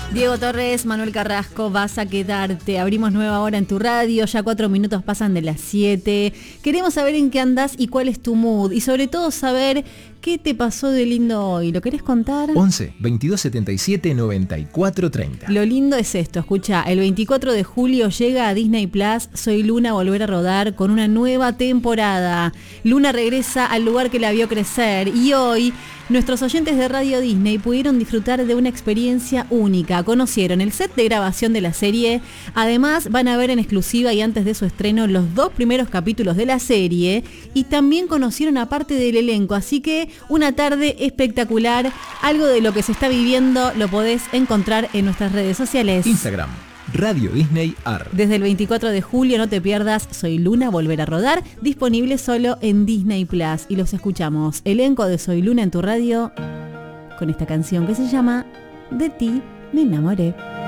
Diego Torres, Manuel Carrasco, Vas a quedarte. Abrimos nueva hora en tu radio, ya 4 minutos pasan de las 7. Queremos saber en qué andás y cuál es tu mood. Y sobre todo saber qué te pasó de lindo hoy. ¿Lo querés contar? 11 22 77 94 30. Lo lindo es esto, escucha, el 24 de julio llega a Disney Plus Soy Luna volver a rodar con una nueva temporada. Luna regresa al lugar que la vio crecer y hoy nuestros oyentes de Radio Disney pudieron disfrutar de una experiencia única. Conocieron el set de grabación de la serie, además van a ver en exclusiva y antes de su estreno los 2 primeros capítulos de la serie y también conocieron a parte del elenco, así que una tarde espectacular. Algo de lo que se está viviendo lo podés encontrar en nuestras redes sociales. Instagram, Radio Disney AR. Desde el 24 de julio no te pierdas Soy Luna volver a rodar, disponible solo en Disney Plus. Y los escuchamos, elenco de Soy Luna en tu radio, con esta canción que se llama De ti me enamoré.